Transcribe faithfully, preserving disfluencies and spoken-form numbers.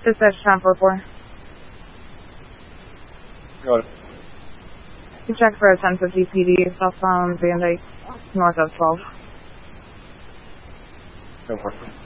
Dispatch ten four four. Got it. You check for a ten fifty P D southbound Van Dyke, north of twelve. ten four.